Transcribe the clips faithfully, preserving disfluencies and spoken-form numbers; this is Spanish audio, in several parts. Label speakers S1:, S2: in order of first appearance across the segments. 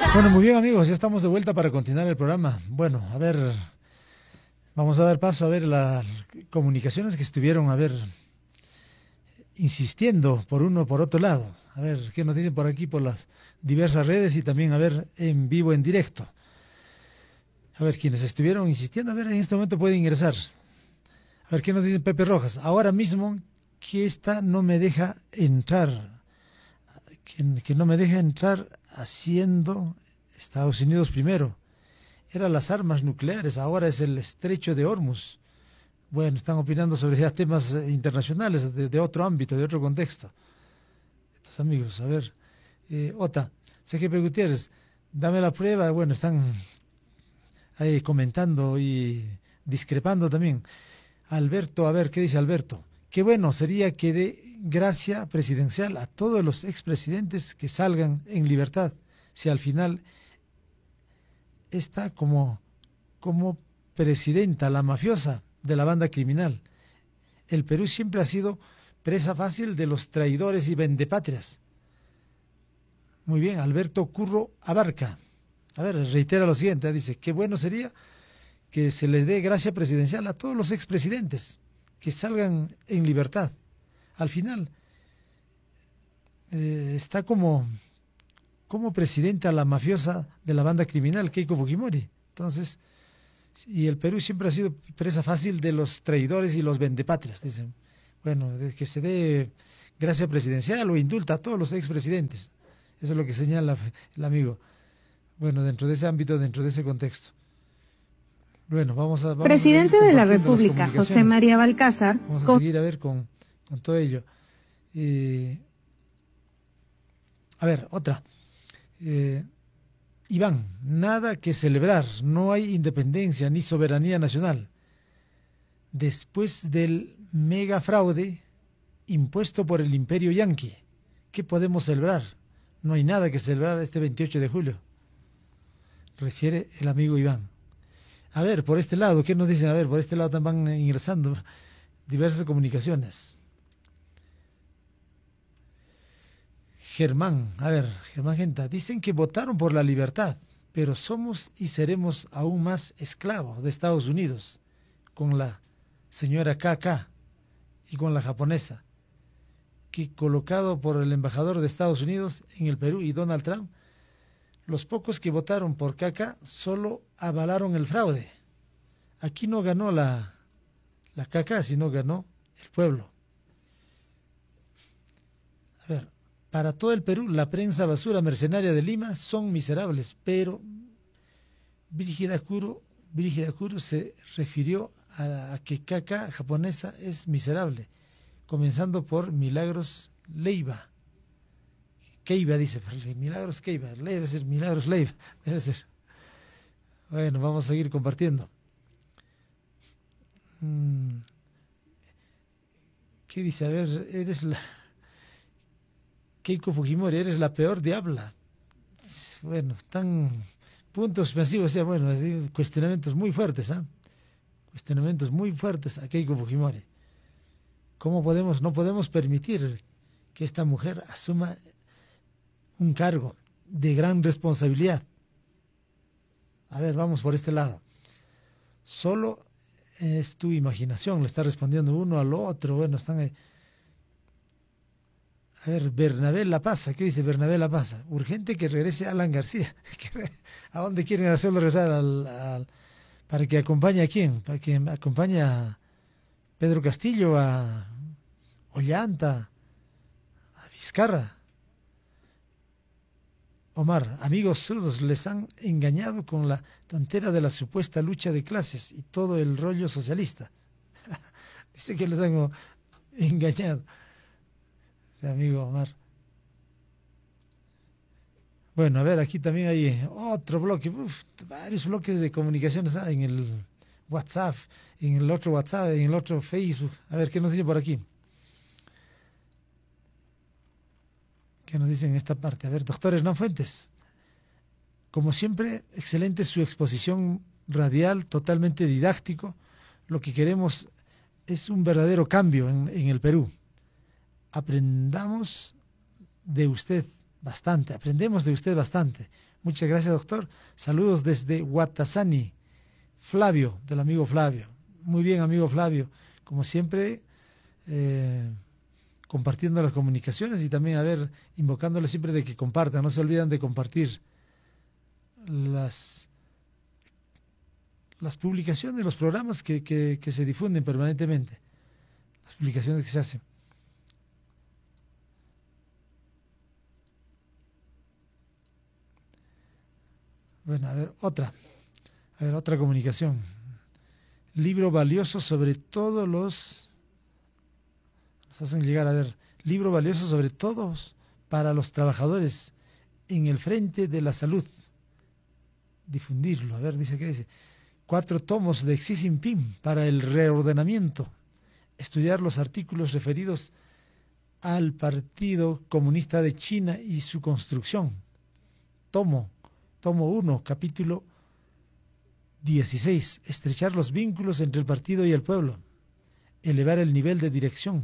S1: Bueno, muy bien amigos, ya estamos de vuelta para continuar el programa. Bueno, a ver, vamos a dar paso a ver las comunicaciones que estuvieron, a ver, insistiendo por uno o por otro lado. A ver, qué nos dicen por aquí, por las diversas redes y también, a ver, en vivo, en directo. A ver, quienes estuvieron insistiendo, a ver, en este momento pueden ingresar. A ver, qué nos dice Pepe Rojas. Ahora mismo que esta no me deja entrar, que, que no me deja entrar haciendo Estados Unidos primero. Eran las armas nucleares, ahora es el estrecho de Hormuz. Bueno, están opinando sobre ya temas eh, internacionales, de, de otro ámbito, de otro contexto. Estos amigos, a ver. Eh, Ota, C G P Gutiérrez, dame la prueba. Bueno, están ahí comentando y discrepando también. Alberto, a ver, ¿qué dice Alberto? Qué bueno sería que dé gracia presidencial a todos los expresidentes que salgan en libertad, si al final está como, como presidenta, la mafiosa de la banda criminal. El Perú siempre ha sido presa fácil de los traidores y vendepatrias. Muy bien, Alberto Curro Abarca. A ver, reitera lo siguiente, dice, qué bueno sería que se les dé gracia presidencial a todos los expresidentes, que salgan en libertad. Al final, eh, está como, como presidenta la mafiosa de la banda criminal, Keiko Fujimori. Entonces, y el Perú siempre ha sido presa fácil de los traidores y los vendepatrias, dicen. Bueno, de que se dé gracia presidencial o indulta a todos los expresidentes. Eso es lo que señala el amigo. Bueno, dentro de ese ámbito, dentro de ese contexto. Bueno, vamos a... Vamos
S2: Presidente
S1: a
S2: de la República, José María Balcázar.
S1: Vamos a con... seguir a ver con, con todo ello. Eh, a ver, otra. Eh, Iván, nada que celebrar, no hay independencia ni soberanía nacional. Después del mega fraude impuesto por el imperio yanqui, ¿qué podemos celebrar? No hay nada que celebrar este veintiocho de julio, refiere el amigo Iván. A ver, por este lado, ¿qué nos dicen? A ver, por este lado también van ingresando diversas comunicaciones. Germán, a ver, Germán Genta, dicen que votaron por la libertad, pero somos y seremos aún más esclavos de Estados Unidos, con la señora K K y con la japonesa, que colocado por el embajador de Estados Unidos en el Perú y Donald Trump, los pocos que votaron por K K solo avalaron el fraude. Aquí no ganó la, la K K, sino ganó el pueblo. A ver, para todo el Perú, la prensa basura mercenaria de Lima son miserables, pero Brígida Kuro, Brígida Kuro se refirió a, a que K K japonesa es miserable, comenzando por Milagros Leiva. Keiva dice, Milagros Keiva, debe ser Milagros Leiva, debe ser. Bueno, vamos a seguir compartiendo. ¿Qué dice? A ver, eres la... Keiko Fujimori, eres la peor diabla. Bueno, están puntos suspensivos, o sea, bueno, cuestionamientos muy fuertes, ¿ah? ¿eh? Cuestionamientos muy fuertes a Keiko Fujimori. ¿Cómo podemos, no podemos permitir que esta mujer asuma un cargo de gran responsabilidad? A ver, vamos por este lado. Solo es tu imaginación, le está respondiendo uno al otro. Bueno, están ahí. A ver, Bernabé La Paz, ¿qué dice Bernabé La Paz? Urgente que regrese Alan García. ¿A dónde quieren hacerlo regresar? Al, al, ¿Para que acompañe a quién? ¿Para que acompañe a Pedro Castillo, a Ollanta, a Vizcarra? Omar, amigos zurdos, les han engañado con la tontera de la supuesta lucha de clases y todo el rollo socialista. Dice que les han engañado. Ese amigo Omar. Bueno, a ver, aquí también hay otro bloque, uf, varios bloques de comunicaciones, ¿ah? En el WhatsApp, en el otro WhatsApp, en el otro Facebook. A ver, ¿qué nos dice por aquí? ¿Qué nos dicen en esta parte? A ver, doctor Hernán Fuentes. Como siempre, excelente su exposición radial, totalmente didáctico. Lo que queremos es un verdadero cambio en, en el Perú. Aprendamos de usted bastante, aprendemos de usted bastante. Muchas gracias, doctor. Saludos desde Guatazani. Flavio, del amigo Flavio. Muy bien, amigo Flavio. Como siempre, eh, compartiendo las comunicaciones y también, a ver, invocándoles siempre de que compartan. No se olvidan de compartir las, las publicaciones, los programas que, que, que se difunden permanentemente. Las publicaciones que se hacen. Bueno, a ver, otra. A ver, otra comunicación. Libro valioso sobre todos los... Nos hacen llegar, a ver, libro valioso sobre todos para los trabajadores en el frente de la salud. Difundirlo, a ver, dice, ¿qué dice? Cuatro tomos de Xi Jinping para el reordenamiento. Estudiar los artículos referidos al Partido Comunista de China y su construcción. Tomo, tomo uno, capítulo dieciséis. Estrechar los vínculos entre el partido y el pueblo. Elevar el nivel de dirección.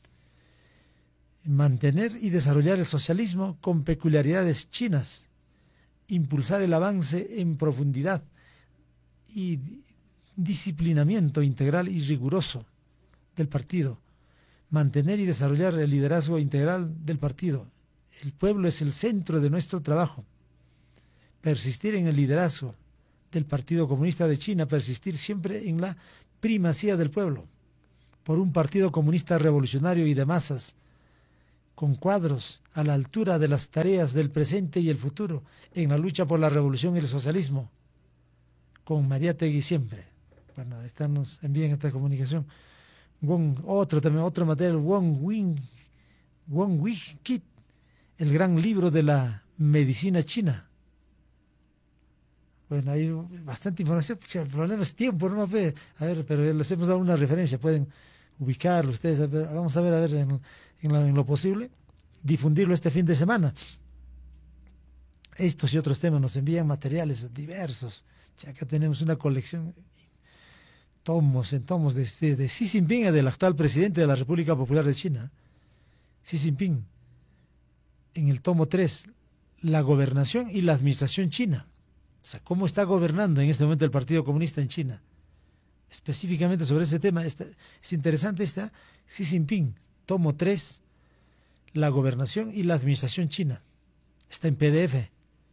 S1: Mantener y desarrollar el socialismo con peculiaridades chinas. Impulsar el avance en profundidad y disciplinamiento integral y riguroso del partido. Mantener y desarrollar el liderazgo integral del partido. El pueblo es el centro de nuestro trabajo. Persistir en el liderazgo del Partido Comunista de China, persistir siempre en la primacía del pueblo, por un partido comunista revolucionario y de masas, con cuadros a la altura de las tareas del presente y el futuro, en la lucha por la revolución y el socialismo, con Mariátegui siempre. Bueno, esta nos envían esta comunicación. Wong, otro también, otro material, Wong Wing, Wong Wing Kit, el gran libro de la medicina china. Bueno, hay bastante información, el problema es tiempo, ¿no? A ver, pero les hemos dado una referencia, pueden ubicarlo ustedes, a ver, vamos a ver, a ver, en, en, lo, en lo posible, difundirlo este fin de semana. Estos y otros temas nos envían materiales diversos. Acá tenemos una colección, tomos en tomos, de, de, de Xi Jinping, del actual presidente de la República Popular de China. Xi Jinping, en el tomo tres, la gobernación y la administración china. O sea, cómo está gobernando en este momento el Partido Comunista en China. Específicamente sobre ese tema, está, es interesante esta, Xi Jinping, tomo tres, la gobernación y la administración china. Está en P D F.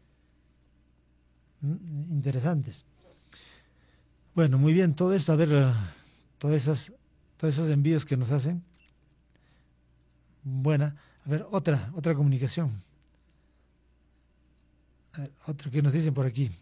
S1: ¿Mm? Interesantes. Bueno, muy bien, todo esto, a ver, uh, todas esas, todos esos envíos que nos hacen. Buena. A ver, otra, otra comunicación. A ver, otro que nos dicen por aquí.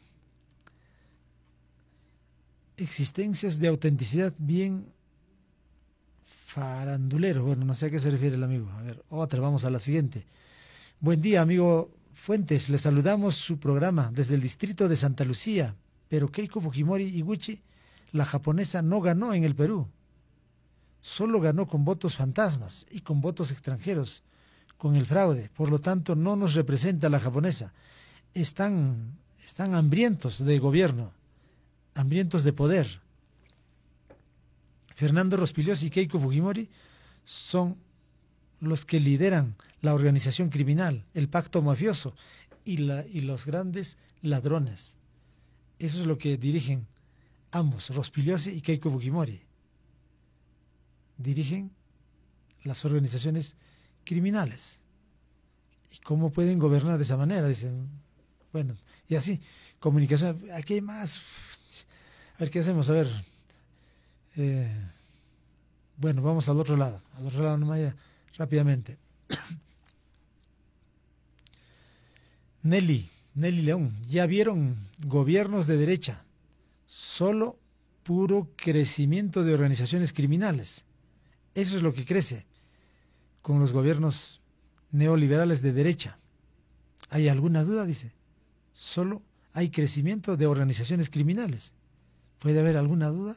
S1: Existencias de autenticidad bien farandulero. Bueno, no sé a qué se refiere el amigo. A ver, otra, vamos a la siguiente. Buen día, amigo Fuentes. Le saludamos su programa desde el distrito de Santa Lucía. Pero Keiko Fujimori Iguchi, la japonesa, no ganó en el Perú. Solo ganó con votos fantasmas y con votos extranjeros, con el fraude. Por lo tanto, no nos representa la japonesa. Están, están hambrientos de gobierno, hambrientos de poder. Fernando Rospigliosi y Keiko Fujimori son los que lideran la organización criminal, el pacto mafioso y, la, y los grandes ladrones. Eso es lo que dirigen ambos, Rospigliosi y Keiko Fujimori. Dirigen las organizaciones criminales. ¿Y cómo pueden gobernar de esa manera? Dicen, bueno, y así, comunicación, aquí hay más. A ver, ¿qué hacemos? A ver. Eh, bueno, vamos al otro lado. Al otro lado nomás ya, rápidamente. Nelly. Nelly León, ya vieron gobiernos de derecha, solo puro crecimiento de organizaciones criminales. Eso es lo que crece con los gobiernos neoliberales de derecha. ¿Hay alguna duda? Dice, solo hay crecimiento de organizaciones criminales. ¿Puede haber alguna duda?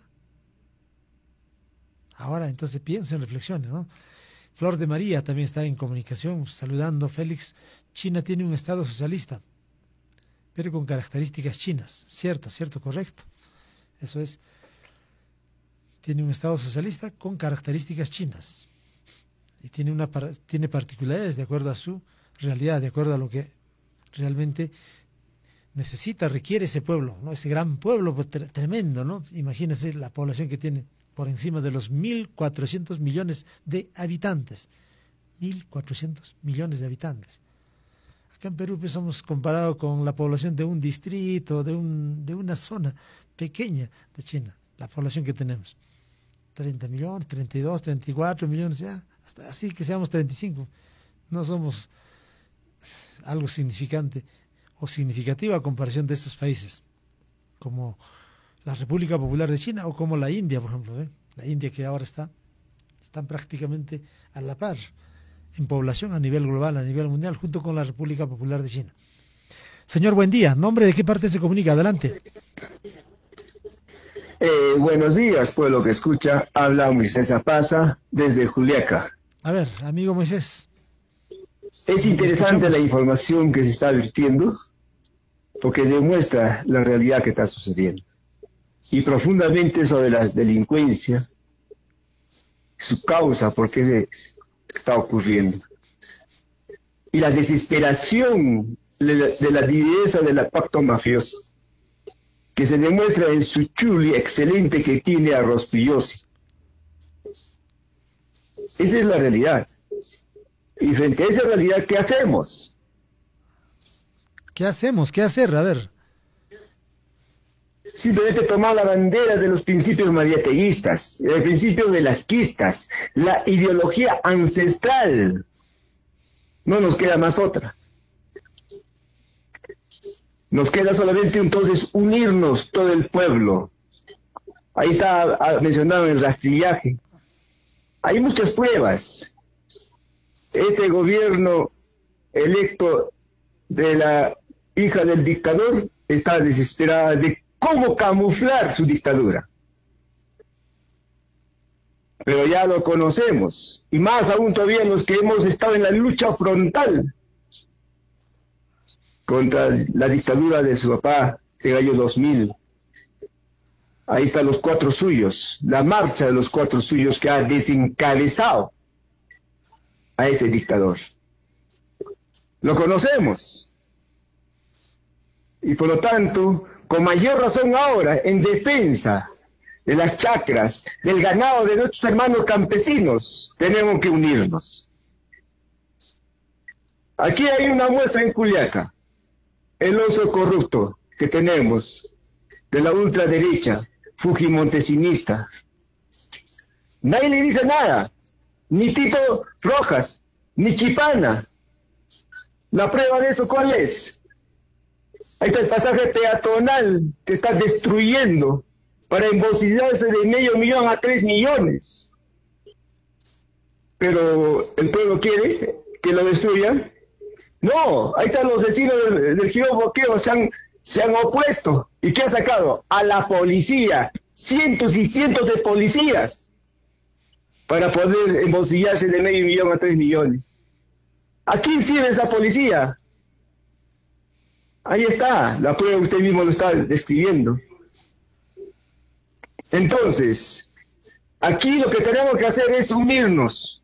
S1: Ahora, entonces piensen, reflexionen, ¿no? Flor de María también está en comunicación, saludando. Félix, China tiene un Estado socialista, pero con características chinas. Cierto, cierto, correcto. Eso es. Tiene un Estado socialista con características chinas. Y tiene, una, tiene particularidades de acuerdo a su realidad, de acuerdo a lo que realmente necesita, requiere ese pueblo, ¿no? Ese gran pueblo pues, tre tremendo, ¿no? Imagínense la población que tiene por encima de los mil cuatrocientos millones de habitantes. mil cuatrocientos millones de habitantes. Acá en Perú pues, somos comparados con la población de un distrito, de, un, de una zona pequeña de China, la población que tenemos. treinta millones, treinta y dos, treinta y cuatro millones, ya, hasta así que seamos treinta y cinco. No somos algo significante o significativa a comparación de estos países, como la República Popular de China o como la India, por ejemplo. ¿eh? La India que ahora está, están prácticamente a la par en población a nivel global, a nivel mundial, junto con la República Popular de China. Señor, buen día. ¿Nombre de qué parte se comunica? Adelante.
S3: Eh, buenos días, pueblo que escucha. Habla Moisés Apaza desde Juliaca.
S1: A ver, amigo Moisés.
S3: Es interesante la información que se está vertiendo porque demuestra la realidad que está sucediendo. Y profundamente sobre la delincuencia, su causa, por qué se está ocurriendo. Y la desesperación de la, de la divideza del pacto mafioso, que se demuestra en su chuli excelente que tiene a Rospigliosi. Esa es la realidad. Y frente a esa realidad, ¿qué hacemos?
S1: ¿Qué hacemos? ¿Qué hacer? A ver.
S3: Simplemente tomar la bandera de los principios mariateguistas, el principio velasquistas, la ideología ancestral. No nos queda más otra. Nos queda solamente entonces unirnos todo el pueblo. Ahí está mencionado el rastrillaje. Hay muchas pruebas. Este gobierno electo de la hija del dictador está desesperada de cómo camuflar su dictadura. Pero ya lo conocemos, y más aún todavía los que hemos estado en la lucha frontal contra la dictadura de su papá, del año dos mil. Ahí están los cuatro suyos, la marcha de los cuatro suyos que ha desencabezado a ese dictador. Lo conocemos. Y por lo tanto, con mayor razón ahora, en defensa de las chacras, del ganado de nuestros hermanos campesinos, tenemos que unirnos. Aquí hay una muestra en Juliaca, el oso corrupto que tenemos de la ultraderecha, fujimontesinista. Nadie le dice nada, ni Tito Rojas, ni Chipana. ¿La prueba de eso cuál es? Ahí está el pasaje peatonal que está destruyendo para embolsillarse de medio millón a tres millones. Pero el pueblo quiere que lo destruyan. No, ahí están los vecinos del, del Girón Boqueo, se han, se han opuesto. ¿Y qué ha sacado? A la policía, cientos y cientos de policías, para poder embolsillarse de medio millón a tres millones. ¿A quién sirve esa policía? Ahí está, la prueba usted mismo lo está describiendo. Entonces, aquí lo que tenemos que hacer es unirnos,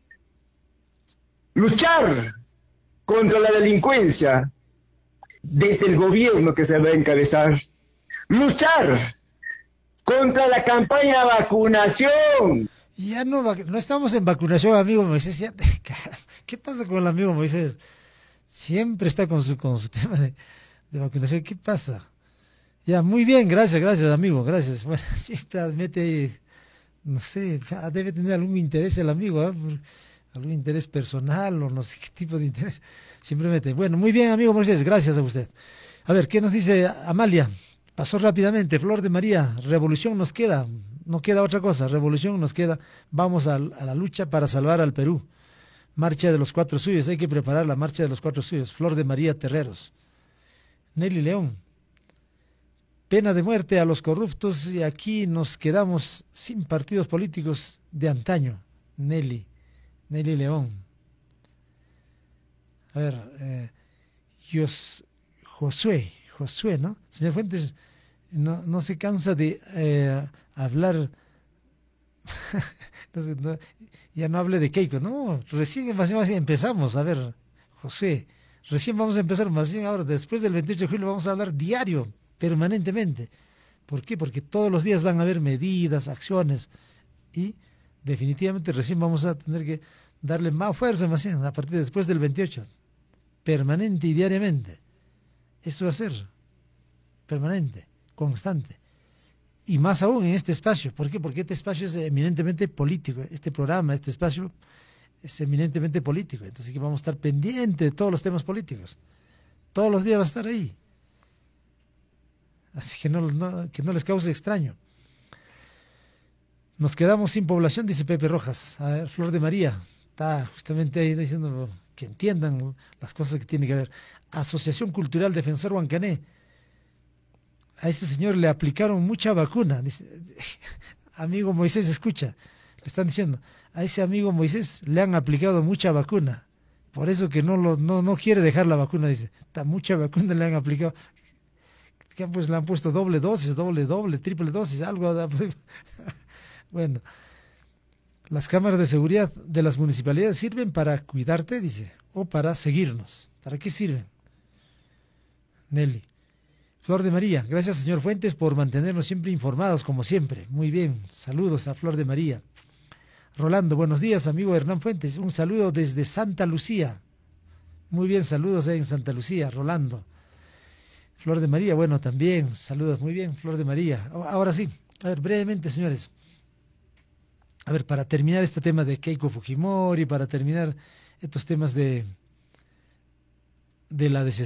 S3: luchar contra la delincuencia desde el gobierno que se va a encabezar, luchar contra la campaña de vacunación.
S1: Ya no, no estamos en vacunación, amigo Moisés. Ya, ¿qué pasa con el amigo Moisés? Siempre está con su, con su tema de, de vacunación. ¿Qué pasa? Ya, muy bien, gracias, gracias, amigo, gracias. Bueno, siempre admite ahí, no sé, debe tener algún interés el amigo, ¿eh? Algún interés personal o no sé qué tipo de interés. Simplemente, bueno, muy bien, amigo Moisés, gracias a usted. A ver, ¿qué nos dice Amalia? Pasó rápidamente, Flor de María, revolución nos queda, no queda otra cosa, revolución nos queda, vamos a, a la lucha para salvar al Perú. Marcha de los cuatro suyos, hay que preparar la marcha de los cuatro suyos. Flor de María Terreros. Nelly León. Pena de muerte a los corruptos y aquí nos quedamos sin partidos políticos de antaño. Nelly, Nelly León. A ver, eh, Jos, Josué, Josué, ¿no? Señor Fuentes, no, no se cansa de eh, hablar, no sé, no, ya no hable de Keiko, no, recién más, más empezamos. A ver, José, Recién vamos a empezar, más bien ahora, después del veintiocho de julio vamos a hablar diario, permanentemente. ¿Por qué? Porque todos los días van a haber medidas, acciones, y definitivamente recién vamos a tener que darle más fuerza, más bien, a partir de después del veintiocho, permanente y diariamente. Eso va a ser permanente, constante. Y más aún en este espacio. ¿Por qué? Porque este espacio es eminentemente político. Este programa, este espacio es eminentemente político. Entonces que vamos a estar pendientes de todos los temas políticos. Todos los días va a estar ahí. Así que no, no, que no les cause extraño. Nos quedamos sin población, dice Pepe Rojas. A ver, Flor de María está justamente ahí diciendo que entiendan las cosas que tiene que ver. Asociación Cultural Defensor Huancané. A este señor le aplicaron mucha vacuna. Dice, amigo Moisés, escucha, le están diciendo, a ese amigo Moisés le han aplicado mucha vacuna. Por eso que no lo, no, no quiere dejar la vacuna, dice. Está mucha vacuna le han aplicado. Que pues le han puesto doble dosis, doble, doble, triple dosis, algo. Bueno, las cámaras de seguridad de las municipalidades sirven para cuidarte, dice, o para seguirnos. ¿Para qué sirven? Nelly. Flor de María, gracias señor Fuentes por mantenernos siempre informados, como siempre. Muy bien, saludos a Flor de María. Rolando, buenos días, amigo Hernán Fuentes. Un saludo desde Santa Lucía. Muy bien, saludos en Santa Lucía, Rolando. Flor de María, bueno, también, saludos, muy bien, Flor de María. Ahora sí, a ver, brevemente, señores. A ver, para terminar este tema de Keiko Fujimori, para terminar estos temas de, de la desesperación.